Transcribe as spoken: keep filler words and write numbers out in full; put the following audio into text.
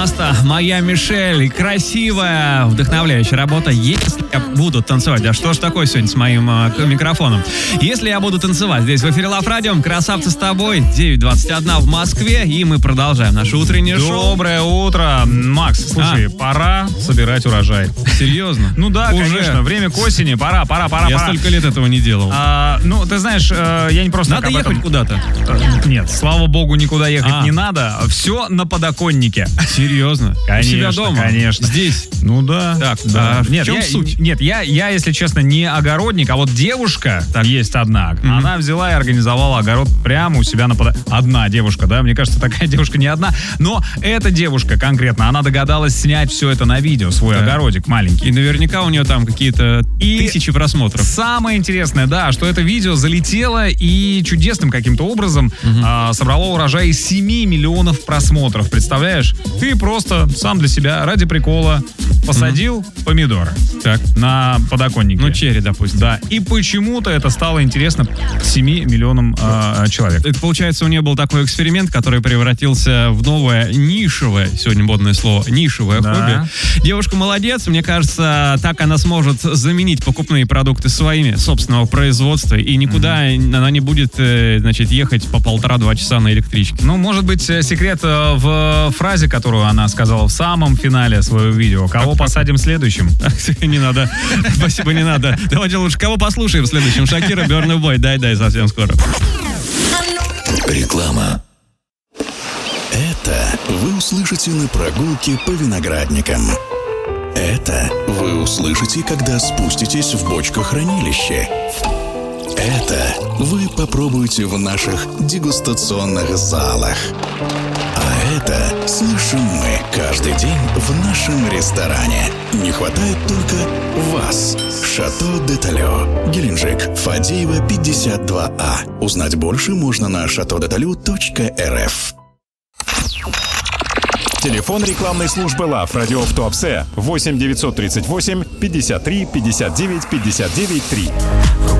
Баста, моя Мишель, красивая, вдохновляющая работа. Если я буду танцевать, да что ж такое сегодня с моим э, микрофоном? Если я буду танцевать, здесь в эфире Лав Радио, красавцы с тобой, девять двадцать один в Москве, и мы продолжаем наше утреннее шоу. Доброе утро, Макс, слушай, а? пора собирать урожай. Серьезно? Ну да, уже. Конечно, время к осени, пора, пора, пора. Я пора. столько лет этого не делал. А, ну, ты знаешь, я не просто... Надо ехать этом... куда-то? Нет, слава богу, никуда ехать а. не надо. Все на подоконнике. Серьезно? Конечно, у себя дома? Конечно. Здесь? Ну да. Так, да. А нет, в чем я, суть? Нет, я, я, если честно, не огородник, а вот девушка, так. есть одна, mm-hmm. она взяла и организовала огород прямо у себя на подоконнике. Одна девушка, да, мне кажется, такая девушка не одна, но эта девушка конкретно, она догадалась снять все это на видео, свой да. огородик маленький. И наверняка у нее там какие-то и тысячи просмотров. Самое интересное, да, что это видео залетело и чудесным каким-то образом mm-hmm. а, собрало урожай из семь миллионов просмотров. Представляешь? Ты просто сам для себя ради прикола посадил mm-hmm. помидоры так. на подоконнике. Ну, черри, допустим. Да. И почему-то это стало интересно семи миллионам э, человек. Это, получается, у нее был такой эксперимент, который превратился в новое нишевое, сегодня модное слово, нишевое да. хобби. Девушка молодец. Мне кажется, так она сможет заменить покупные продукты своими, собственного производства, и никуда mm-hmm. она не будет, значит, ехать по полтора-два часа на электричке. Ну, может быть, секрет в фразе, которую она сказала в самом финале своего видео. Кого посадим следующим? Не надо. Спасибо, не надо. Давайте лучше кого послушаем в следующем. Шакира, Burna Boy. Дай-дай, совсем скоро. Реклама. Это вы услышите на прогулке по виноградникам. Это вы услышите, когда спуститесь в бочкохранилище. Это вы попробуете в наших дегустационных залах. А это слышим мы каждый день в нашем ресторане. Не хватает только вас. Шато де Талё, Геленджик, Фадеева, пятьдесят два А. Узнать больше можно на шато де талё точка эр эф. Телефон рекламной службы Лав Радио в Туапсе восемь девятьсот тридцать восемь пятьдесят три пятьдесят девять пятьдесят девять три.